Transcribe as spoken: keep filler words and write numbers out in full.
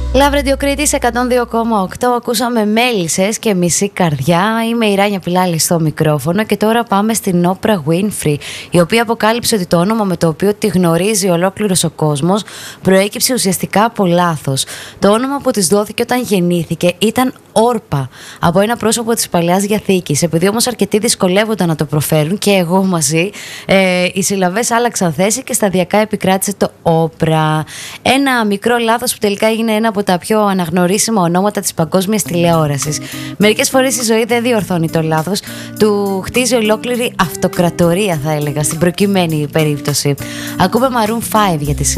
Love Radio Κρήτης εκατόν δύο κόμμα οκτώ. Ακούσαμε Μέλισσες και Μισή Καρδιά. Είμαι η Ράνια Πιλάλη στο μικρόφωνο και τώρα πάμε στην Oprah Winfrey, η οποία αποκάλυψε ότι το όνομα με το οποίο τη γνωρίζει ολόκληρος ο κόσμος προέκυψε ουσιαστικά από λάθος. Το όνομα που της δόθηκε όταν γεννήθηκε ήταν Όρπα, από ένα πρόσωπο της Παλαιάς Διαθήκης. Επειδή όμως αρκετοί δυσκολεύονταν να το προφέρουν, και εγώ μαζί, ε, οι συλλαβές άλλαξαν θέση και σταδιακά επικράτησε το Όπρα. Ένα μικρό λάθος που τελικά έγινε ένα από τα πιο αναγνωρίσιμα ονόματα της παγκόσμιας τηλεόρασης. Μερικές φορές η ζωή δεν διορθώνει το λάθος, του χτίζει ολόκληρη αυτοκρατορία, θα έλεγα, στην προκειμένη περίπτωση. Ακούμε Maroon φάιβ για τη